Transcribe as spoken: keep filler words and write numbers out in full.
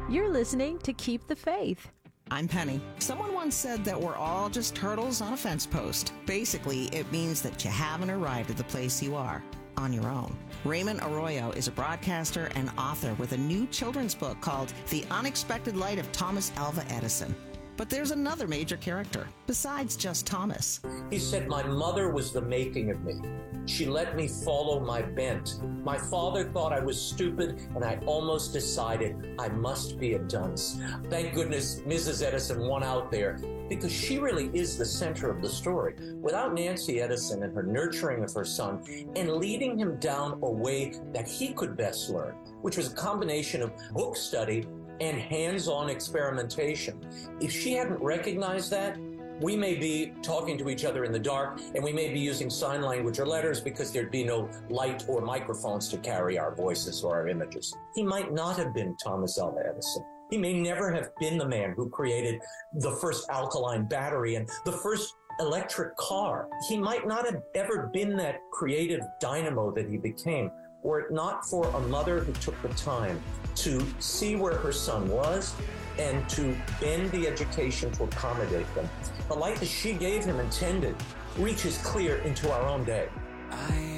You're listening to Keep the Faith. I'm Penny. Someone once said that we're all just turtles on a fence post. Basically, it means that you haven't arrived at the place you are on your own. Raymond Arroyo is a broadcaster and author with a new children's book called The Unexpected Light of Thomas Alva Edison. But there's another major character besides just Thomas. He said, my mother was the making of me. She let me follow my bent. My father thought I was stupid, and I almost decided I must be a dunce. Thank goodness Missus Edison won out there, because she really is the center of the story. Without Nancy Edison and her nurturing of her son and leading him down a way that he could best learn, which was a combination of book study and hands-on experimentation. If she hadn't recognized that, we may be talking to each other in the dark, and we may be using sign language or letters because there'd be no light or microphones to carry our voices or our images. He might not have been Thomas Alva Edison. He may never have been the man who created the first alkaline battery and the first electric car. He might not have ever been that creative dynamo that he became, were it not for a mother who took the time to see where her son was and to bend the education to accommodate them. The light that she gave him intended reaches clear into our own day. I